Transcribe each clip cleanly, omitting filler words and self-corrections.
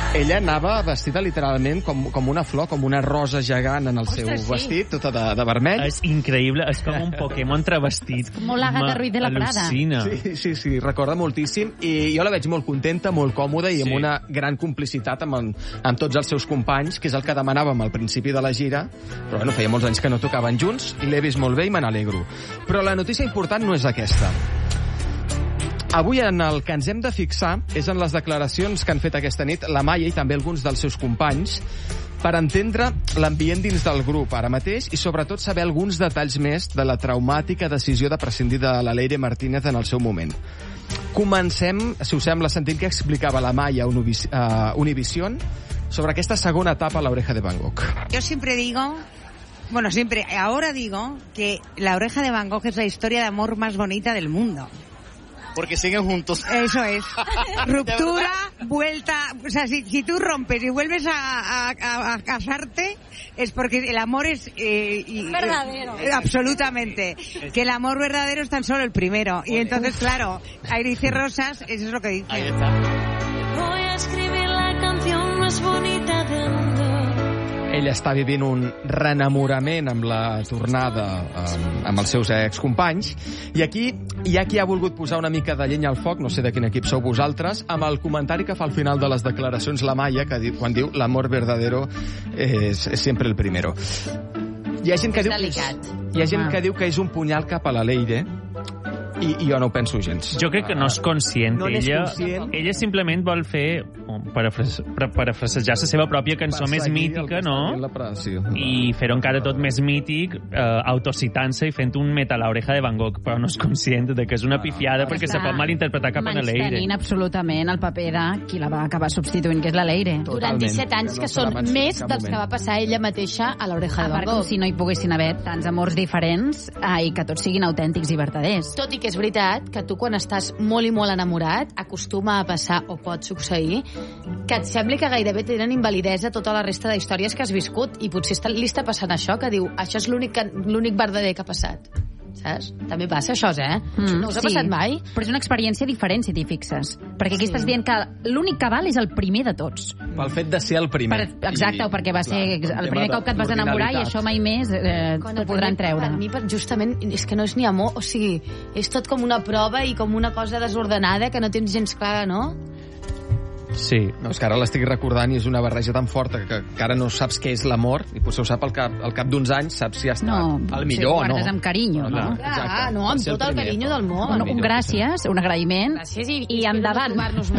Ella anava vestida literalment com una flor, com una rosa gegant en el seu vestit, tota de vermell. És increïble, és com un Pokémon travestit. Molt Agatha Ruiz de la Prada. Al·lucina. Sí, recorda moltíssim. I jo la veig molt contenta, molt còmoda i amb una gran complicitat amb tots els seus companys, que és el que demanàvem al principi de la gira. Però bueno, feia molts anys que no tocaven junts i l'he vist molt bé i me n'alegro. Però la notícia important no és aquesta. Avui en el que ens hem de fixar és en les declaracions que han fet aquesta nit la Maia i també alguns dels seus companys per entendre l'ambient dins del grup ara mateix i sobretot saber alguns detalls més de la traumàtica decisió de prescindir de la Leire Martínez en el seu moment. Comencem, si us sembla, sentint que explicava la Maia a Univision sobre aquesta segona etapa a La Oreja de Van Gogh. Yo siempre digo... ahora digo que La Oreja de Van Gogh es la historia de amor más bonita del mundo. Porque siguen juntos. Eso es. Ruptura, vuelta... O sea, si tú rompes y vuelves a casarte, es porque el amor es... verdadero. Absolutamente. Que el amor verdadero es tan solo el primero. Y entonces, claro, Aire y Rosas, eso es lo que dice. Ahí está. Voy a escribir la canción más bonita del mundo. Ella està vivint un reenamorament amb la tornada amb els seus excompanys i aquí hi ha qui ha volgut posar una mica de llenya al foc, no sé de quin equip sou vosaltres, amb el comentari que fa al final de les declaracions la Maia, quan diu l'amor verdadero és sempre el primero. Hi ha gent que diu que és un punyal cap a la Leire i jo no ho penso gens. Jo crec que no és conscient. No n'és conscient. Ella simplement vol fer parafrasejar la seva pròpia cançó més mítica, no? I fer-ho encara tot més mític, autocitant-se i fent un metal a Oreja de Van Gogh, però no és conscient de que és una pifiada perquè se pot malinterpretar cap a la Leire. Menystenint absolutament el paper de qui la va acabar substituint, que és la Leire. Durant 17 anys, que són més dels que va passar ella mateixa a l'Oreja de Van Gogh. Com si no hi poguessin haver tants amors diferents i que tots siguin autèntics i verdaders. Tot i que és veritat que tu quan estàs molt i molt enamorat acostuma a passar, o pot succeir, que et sembli que gairebé tenen invalidesa tota la resta de històries que has viscut i potser li està passant això, que diu això és l'únic verdader que ha passat. Saps? També passa això, No us ha passat mai? Però és una experiència diferent, si t'hi fixes. Perquè aquí estàs dient que l'únic que val és el primer de tots. Pel fet de ser el primer. Exacte, o perquè va ser el primer cop que et vas enamorar i això mai més t'ho podran treure. Per mi, justament, és que no és ni amor, o sigui, és tot com una prova i com una cosa desordenada que no tens gens clara, no? Sí. No, és que ara l'estic recordant i és una barreja tan forta que ara no saps què és l'amor i potser ho sap al cap d'uns anys, saps si ha estat el millor o no. Guardes amb carinyo, no? Clar, no, amb tot el carinyo del món. Un gràcies, un agraïment i endavant.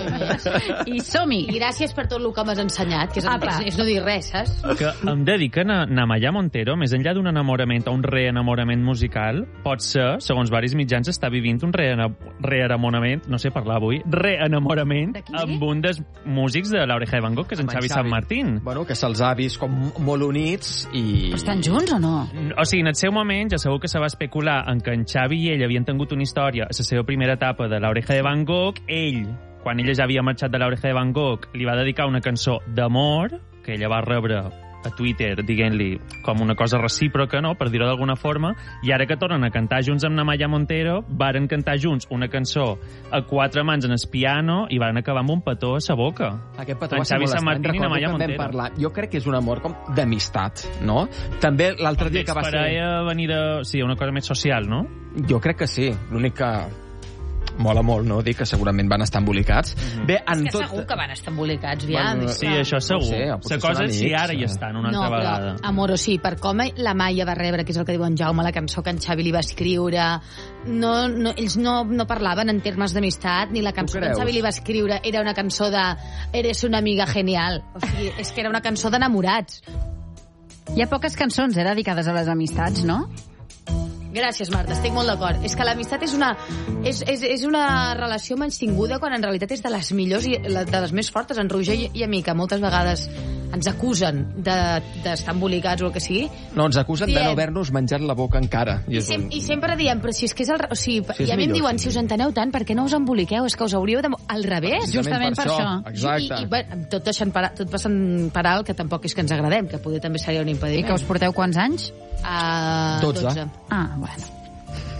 I som-hi. I gràcies per tot el que m'has ensenyat, que és no dir res, saps? Que em dediquen a Namaya Montero, més enllà d'un enamorament o un reenamorament musical, pot ser, segons varis mitjans, està vivint un reenamorament, no sé parlar avui, reenamorament amb un dels músics de l'Oreja de Van Gogh, que és en Xavi San Martín. Bueno, que se'ls ha vist com molt units i... Però estan junts o no? O sigui, en el seu moment ja segur que se va especular en que en Xavi i ell havien tingut una història a la seva primera etapa de l'Oreja de Van Gogh. Ell, quan ella ja havia marxat de l'Oreja de Van Gogh, li va dedicar una cançó d'amor que ella va rebre a Twitter, diguent-li com una cosa recíproca, no?, per dir-ho d'alguna forma, i ara que tornen a cantar junts amb Namaya Montero, varen cantar junts una cançó a 4 mans en el piano i van acabar amb un petó a sa boca. Aquest petó va ser molt estrany, recordo que en vam parlar. Jo crec que és un amor com d'amistat, no? També l'altre dia que va ser... Per venir a... Sí, una cosa més social, no? Jo crec que sí. L'únic que... Mola molt, no? Dir que segurament van estar embolicats. Bé, és que segur que van estar embolicats, ja. Bueno, sí, això segur. La cosa és si ara hi estan una altra vegada. Però, amor, o sí, per com la Maia va rebre, que és el que diu en Jaume, la cançó que en Xavi li va escriure, ells no parlaven en termes d'amistat, ni la cançó que en Xavi li va escriure era una cançó de eres una amiga genial. O sigui, és que era una cançó d'enamorats. Hi ha poques cançons dedicades a les amistats, no? Gràcies, Marta, estic molt d'acord. És que l'amistat és una relació menystinguda quan en realitat és de les millors i de les més fortes. En Roger i a mi, que moltes vegades ens acusen d'estar embolicats o el que sigui. No, ens acusen de no haver-nos menjat la boca encara. I sempre diem, però si és que és o sigui, i a mi em diuen, si us enteneu tant, per què no us emboliqueu? És que us hauríeu de... Al revés. Justament per això. Exacte. I tot passant per alt, que tampoc és que ens agradem, que poder també seria un impediment. I que us porteu quants anys? 12. Ah, bueno.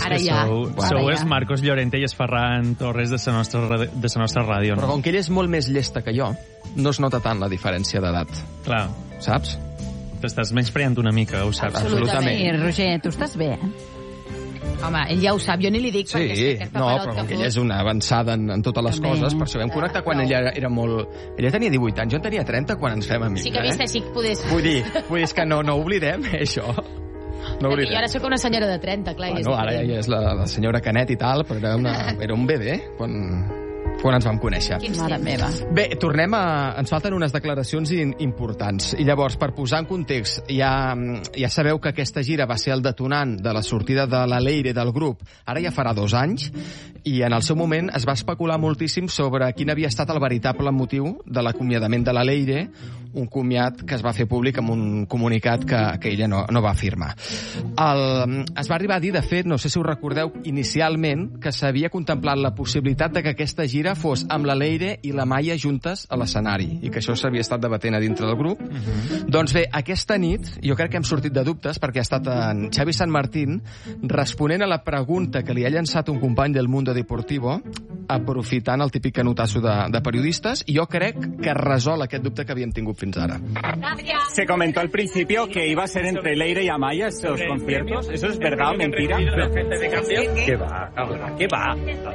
Ara ja. Sou els Marcos Llorente i el Ferran Torres de la nostra ràdio. Però com que ell és molt més llesta que jo, no es nota tant la diferència d'edat. Clar. Saps? T'estàs menyspreant una mica, ho saps. Absolutament. Sí, Roger, tu estàs bé, Home, ell ja ho sap, jo ni li dic perquè sé que és paperot però que com que fot. ella és una avançada en totes les coses, per això vam connectar quan ella era molt... Ella tenia 18 anys, jo en tenia 30 quan ens fem amics. Sí que vist, sí que podés... Vull dir que no oblidem, això. No Perquè oblidem. jo ara sóc una senyora de 30, clar. Bueno, ara ja és la senyora Canet i tal, però era un bebè quan ens vam conèixer. Mare meva. Bé, ens falten unes declaracions importants. I llavors, per posar en context, ja sabeu que aquesta gira va ser el detonant de la sortida de la Leire del grup. Ara ja farà 2 anys, i en el seu moment es va especular moltíssim sobre quin havia estat el veritable motiu de l'acomiadament de la Leire, un comiat que es va fer públic amb un comunicat que ella no va firmar. Es va arribar a dir, de fet, no sé si us recordeu, inicialment, que s'havia contemplat la possibilitat de que aquesta gira fos amb la Leire i la Maia juntes a l'escenari, i que això s'havia estat debatent a dintre del grup. Doncs bé, aquesta nit, jo crec que hem sortit de dubtes, perquè ha estat en Xavi San Martín responent a la pregunta que li ha llançat un company del Mundo Deportivo, aprofitant el típic canotasso de periodistes, i jo crec que resol aquest dubte que havíem tingut fins ara. Se comentó al principio que iba a ser entre Leire y Amaya estos conciertos. ¿Eso es verdad o mentira? ¿Qué va? ¿Qué va?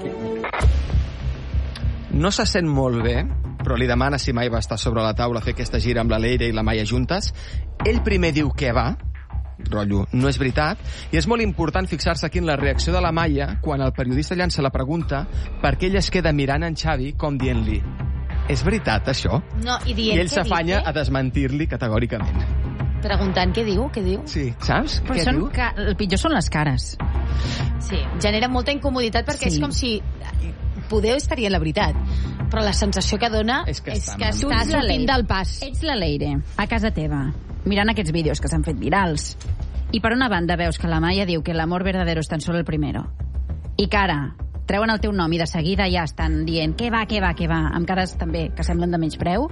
No se sent molt bé, però li demana si mai va estar sobre la taula fer aquesta gira amb la Leire i la Maia juntes. Ell primer diu que va, rotllo, no és veritat, i és molt important fixar-se aquí en la reacció de la Maia quan el periodista llança la pregunta, perquè ella es queda mirant en Xavi com dient-li: és veritat, això? No, I ell s'afanya a desmentir-li categòricament. Preguntant què diu. Sí, saps? Però Què diu? el pitjor són les cares. Sí, genera molta incomoditat perquè Sí. és com si... Poder estaria la veritat, però la sensació que dona És que està estàs sortint del pas. Ets la Leire, a casa teva, mirant aquests vídeos que s'han fet virals. I per una banda veus que la Maia diu que l'amor verdadero és tan solo el primero. I que ara treuen el teu nom i de seguida ja estan dient què va, amb cares també que semblen de menyspreu.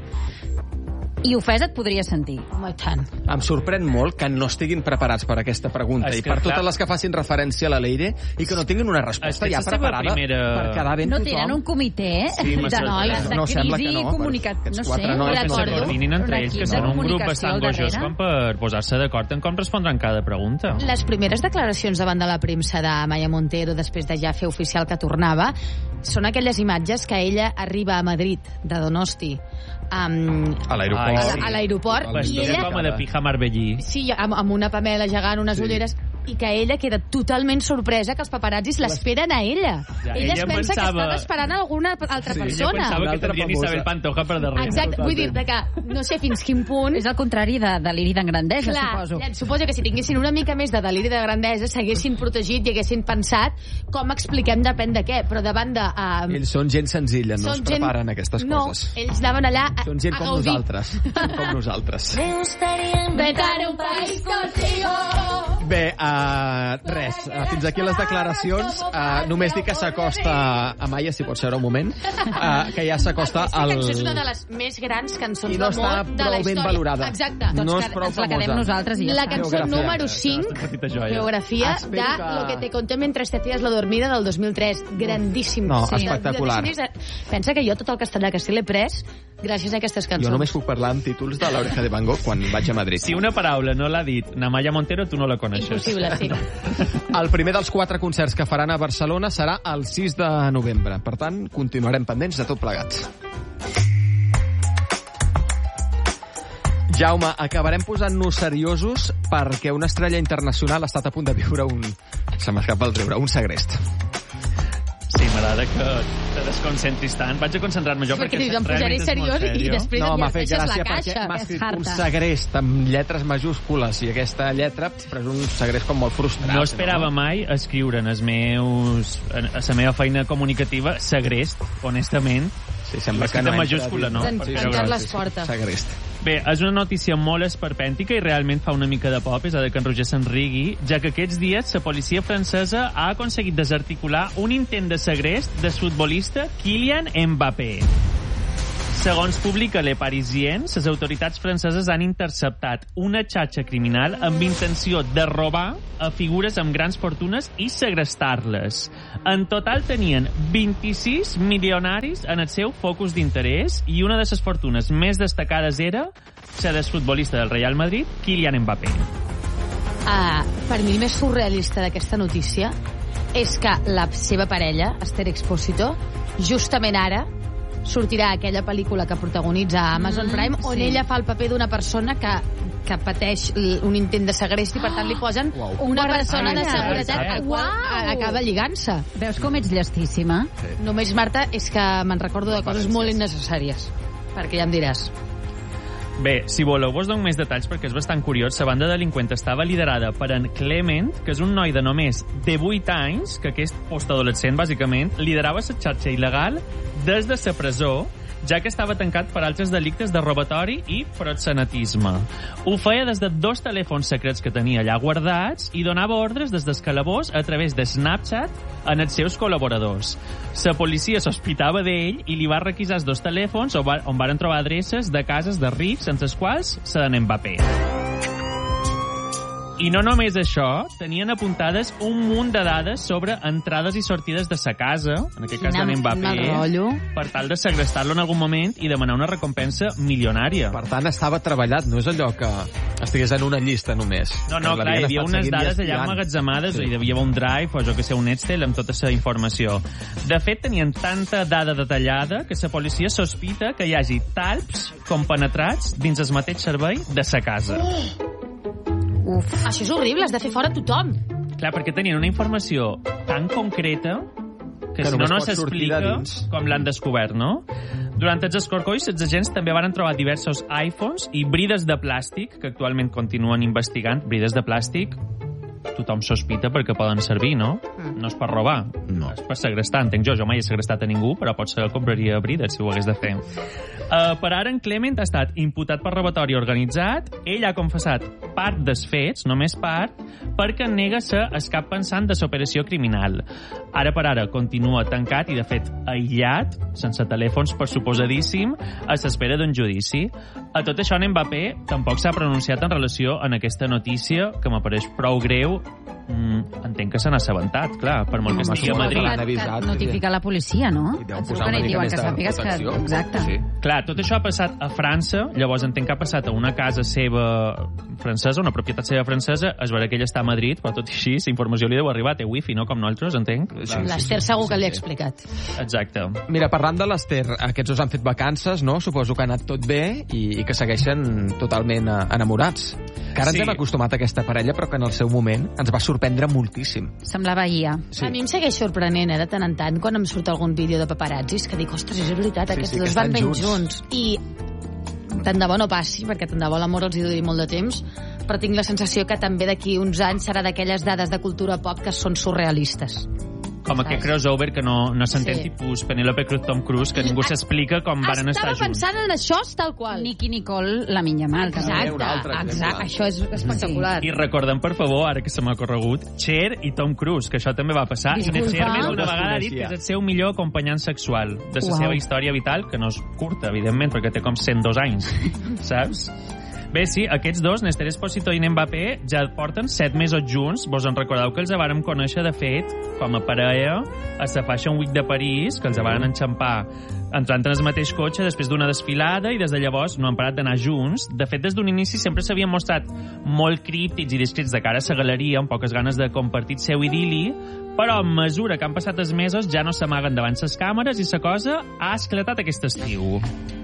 I ofès et podria sentir. Home, i tant. Em sorprèn molt que no estiguin preparats per aquesta pregunta És i que, per totes clar, les que facin referència a la Leire i que no tinguin una resposta és que ja és la seva preparada primera- per quedar ben No tothom. tenen un comitè Sí, de nois, de no, sembla que crisi no, comunicat... aquests No sé, quatre nois Que recordo. se coordinin entre un ells, que equip són de un grup comunicació bastant al gojós darrere. com per posar-se d'acord en com respondran cada pregunta. Les primeres declaracions davant de la premsa de Maia Montero, després de ja fer oficial que tornava, són aquelles imatges que ella arriba a Madrid, de Donosti, A l'aeroport. a l'aeroport, i Vestit ella... com a de pija marbellí. Sí, amb una pamela gegant, unes ulleres, i que ella queda totalment sorpresa que els paparazzis l'esperen a ella. Ja, Ella es ella pensa que pensava- estan esperant alguna altra Ella persona. pensava Una que altra tindrien famosa. Isabel Pantoja per darrere. Exacte, vull dir que no sé fins quin punt... És el contrari de deliri de grandesa, Clar, suposo. suposo que si tinguessin una mica més de deliri de grandesa s'haguessin protegit i haguessin pensat com expliquem depèn de què, però davant de... Ells són gent senzilla, no es són preparen aquestes coses. No, ells anaven allà Són gent a com gaudir. nosaltres. Són com nosaltres. Me gustaría Inventar un país contigo. Bé, res, fins aquí les declaracions. Només dir que s'acosta a Maia, si pot ser un moment, que ja s'acosta Aquesta cançó és al... una de les més grans cançons I no està d'amor de la prou ben història. valorada. Exacte. No és que prou ens la quedem famosa. nosaltres i ja La està. cançó Geografia. número 5, Petita joia. geografia de Espero que- Lo que te conté mentre te hacías la dormida del 2003. Grandíssim. No, espectacular. Pensa que jo tot el castellà que sí l'he pres gràcies a aquestes cançons. Jo només puc parlar amb títols de l'Oreja de Van Gogh quan vaig a Madrid. Si una paraula no l'ha dit Namaya Montero, tu no la coneixes. Impossible, sí. El primer dels 4 concerts que faran a Barcelona serà el 6 de novembre. Per tant, continuarem pendents de tot plegat. Jaume, acabarem posant-nos seriosos perquè una estrella internacional ha estat a punt de viure se m'escapa el riure, un segrest. Sí, m'agrada que te desconcentris tant. Vaig a concentrar-me jo Perquè perquè dius, em posaré realment és molt seriós i seriós. després No, em m'ha fet deixes la gràcia perquè caixa. m'ha És escrit un harta. segrest amb lletres majúscules i aquesta lletra és un segrest com molt frustrat. No esperava mai escriure en la meva feina comunicativa segrest, honestament. Sí, sembla que Escrit en no majúscula, no? Ens Per tancar veure. les portes. Segrest. Bé, és una notícia molt esperpèntica i realment fa una mica de por, a pesar de que en Roger se'n rigui, ja que aquests dies la policia francesa ha aconseguit desarticular un intent de segrest del futbolista Kylian Mbappé. Segons publica Le Parisien, les autoritats franceses han interceptat una xarxa criminal amb intenció de robar a figures amb grans fortunes i segrestar-les. En total tenien 26 milionaris en el seu focus d'interès i una de les fortunes més destacades era la del futbolista del Real Madrid, Kylian Mbappé. Per mi el més surrealista d'aquesta notícia és que la seva parella, Esther Expósito, justament ara sortirà aquella pel·lícula que protagonitza a Amazon Prime, on ella fa el paper d'una persona que pateix un intent de segrest i per tant li posen una persona de seguretat al qual acaba lligant-se. Veus com ets llestíssima? Només, Marta, és que me'n recordo de coses molt innecessàries, perquè ja em diràs. Bé, si voleu, vos dono més detalls perquè és bastant curiós. La banda delinqüent estava liderada per en Clement, que és un noi de només 18 anys, que aquest postadolescent, bàsicament, liderava la xarxa il·legal des de la presó, ja que estava tancat per altres delictes de robatori i proxenetisme. Ho feia des de 2 telèfons secrets que tenia allà guardats i donava ordres des del calabós a través de Snapchat en els seus col·laboradors. La policia sospitava d'ell i li va requisar els 2 telèfons on varen trobar adreces de cases de rics, entre els quals la d'en Mbappé. I no només això, tenien apuntades un munt de dades sobre entrades i sortides de sa casa, en aquest cas d'en Mbappé, per tal de segrestar-lo en algun moment i demanar una recompensa milionària. Per tant, estava treballat, no és allò que estigués en una llista només. No, clar, hi havia unes dades allà emmagatzemades, hi havia un drive o jo que sé, un Excel amb tota la informació. De fet, tenien tanta dada detallada que la policia sospita que hi hagi talps compenetrats dins el mateix servei de sa casa. Això és horrible, has de fer fora tothom. Clar, perquè tenien una informació tan concreta que si no s'explica com l'han descobert, no? Durant els escorcolls, els agents també van trobar diversos iPhones i brides de plàstic, que actualment continuen investigant. Brides de plàstic, tothom sospita perquè poden servir, no? No és per robar, no. És per segrestar, entenc jo. Jo mai he segrestat a ningú, però potser compraria brides si ho hagués de fer. Per ara, en Clement ha estat imputat per robatori organitzat. Ell ha confessat part dels fets, només part, perquè nega ser el cap pensant de l'operació criminal. Ara per ara continua tancat i, de fet, aïllat, sense telèfons, per suposadíssim, a l'espera d'un judici. A tot això, en Mbappé tampoc s'ha pronunciat en relació amb aquesta notícia, que m'apareix prou greu. Entenc que se n'ha assabentat, clar, per molt que estigui a Madrid. Notificar la policia, no? I deu posar una mica més de protecció. Exacte. Clar, tot això ha passat a França, llavors entenc que ha passat a una casa seva francesa, una propietat seva francesa, es veurà que ella està a Madrid, però tot i així, la informació li deu arribar, té wifi, no? Com nosaltres, entenc. L'Ester segur que li ha explicat. Exacte. Mira, parlant de l'Ester, aquests 2 han fet vacances, no? Suposo que ha anat tot bé i que segueixen totalment enamorats. Que ara ens hem acostumat a aquesta parella, però que en el seu moment ens va sorprendre moltíssim. Semblava IA. Sí. A mi em segueix sorprenent, de tant en tant, quan em surt algun vídeo de paparazzis, que dic, ostres, és veritat, aquests dos van ben junts. I tant de bo no passi, perquè tant de bo l'amor els hi duri molt de temps, però tinc la sensació que també d'aquí uns anys serà d'aquelles dades de cultura pop que són surrealistes. Com aquest crossover que no s'entén, tipus Penélope Cruz, Tom Cruise, que ningú s'explica com van estar junts. Estava pensant en això, tal qual. Nicky Nicole, la Minya-Mal. Exacte, això és espectacular. I recordem, per favor, ara que se m'ha corregut, Cher i Tom Cruise, que això també va passar. I Cher més d'una vegada ha dit que és el seu millor acompanyant sexual de la seva història vital, que no és curta, evidentment, perquè té com 102 anys, saps? Bé, sí, aquests dos, Esther Expósito i Mbappé, ja porten 7 mesos junts. Vos en recordeu que els vàrem conèixer, de fet, com a parella a la Fashion Week de París, que els varen enxampar entrant en el mateix cotxe després d'una desfilada i des de llavors no han parat d'anar junts. De fet, des d'un inici sempre s'havien mostrat molt críptics i discrets de cara a la galeria, amb poques ganes de compartir el seu idili, però a mesura que han passat els mesos ja no s'amaguen davant les càmeres i la cosa ha esclatat aquest estiu.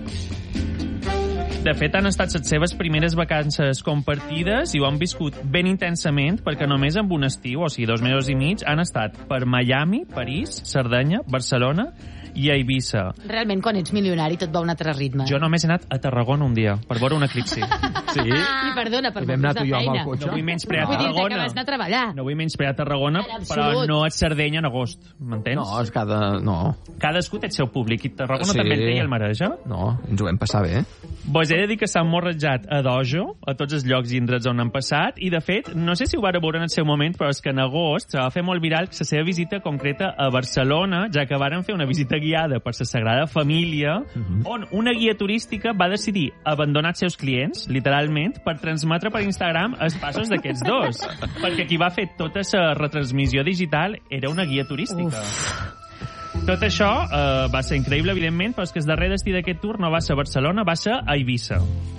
De fet, han estat les seves primeres vacances compartides i ho han viscut ben intensament perquè només en un estiu, o sigui, 2 mesos i mig, han estat per Miami, París, Sardenya, Barcelona i a Eivissa. Realment, quan ets milionari, tot va a un altre ritme. Jo només he anat a Tarragona un dia per veure un eclipsi. Sí. I perdona, per Vam anar motius tu i de jo amb el feina. cotxe. No vull menysprear Vull dir que Tarragona. vas anar a treballar. No vull menysprear Tarragona, En però absolut. no et Sardenya en agost, m'entens? No, és cada... No, Cadascú té el seu públic, i Tarragona Sí. també en té i el mereix, eh? no, ens ho vam passar bé. Vos he de dir que s'han morretjat a Dojo, a tots els llocs i indrets on han passat, i de fet, no sé si ho varen veure en el seu moment, però és que en agost se va fer molt viral la seva visita concreta a Barcelona, ja que varen fer una visita guiada per la Sagrada Família, on una guia turística va decidir abandonar els seus clients, literalment, per transmetre per Instagram els passos d'aquests dos. Perquè qui va fer tota la retransmissió digital era una guia turística. Tot això va ser increïble, evidentment, però és que el darrer destí d'aquest tour no va ser a Barcelona, va ser a Eivissa.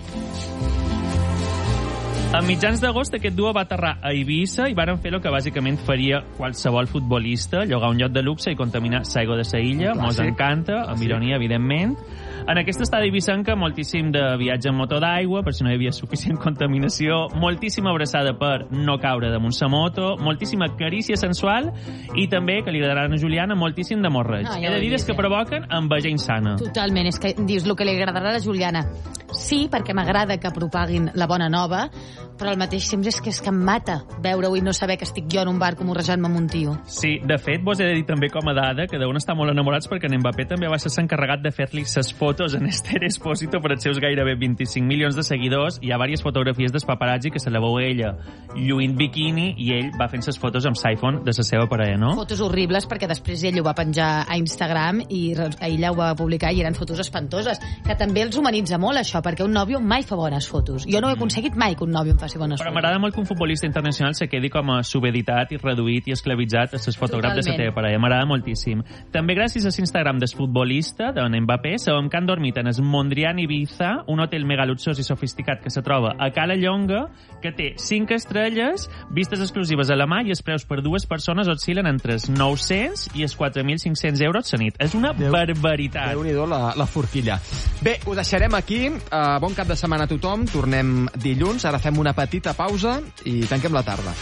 A mitjans d'agost aquest duo va aterrar a Eivissa i varen fer el que bàsicament faria qualsevol futbolista, llogar un lloc de luxe i contaminar l'aigua de la illa. Mos encanta, amb ironia, evidentment. En aquesta estada eivissenca, moltíssim de viatge en moto d'aigua, per si no hi havia suficient contaminació, moltíssima abraçada per no caure damunt sa moto, moltíssima carícia sensual i també, que li agradaran a Juliana, moltíssim de morreig. No, ja He ho de he dir vist, que provoquen enveja insana. Totalment, és que dius el que li agradarà a la Juliana. Sí, perquè m'agrada que propaguin la bona nova, però al mateix temps és que em mata veure-ho i no saber que estic jo en un bar comorrejant-me amb un tio. Sí, de fet, vos he de dir també com a dada que deuen estar molt enamorats perquè en Mbappé també va ser encarregat de fer-li ses fotos en Esther Expósito per als seus gairebé 25 milions de seguidors. Hi ha diverses fotografies del paparazzi que se la veu ella lluint biquini i ell va fent ses fotos amb l'iPhone de la seva parella, no? Fotos horribles perquè després ell ho va penjar a Instagram i ella ho va publicar i eren fotos espantoses, que també els humanitza molt això, perquè un nòvio mai fa bones fotos. Jo no he aconseguit mai que un nòvio em faci bones Però fotos. m'agrada molt que un futbolista internacional se quedi com a subeditat i reduït i esclavitzat a les fotògrafs de la Totalment. teva parella. M'agrada moltíssim. També gràcies a l'Instagram del futbolista, d'en Mbappé, sabem que han dormit en el Mondrian Ibiza, un hotel mega luxós i sofisticat que se troba a Cala Llonga, que té 5 estrelles, vistes exclusives a la mà i els preus per dues persones oscil·len entre els 900 i els 4.500 euros la nit. És una barbaritat. Déu-n'hi-do la forquilla. Bé, ho deixarem aquí. Bon cap de setmana a tothom. Tornem dilluns. Ara fem una petita pausa i tanquem la tarda.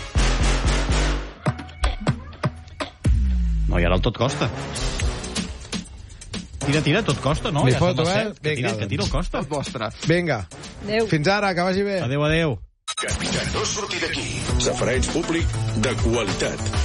No, i ara el tot costa. Tira, tot costa, no? Li Ja foto, som a eh? set. Que Vinga, tira el costa. Tot vostre. Vinga. Adéu. Fins ara, que vagi bé. Adéu. Que no surti d'aquí. Safareig públic de qualitat.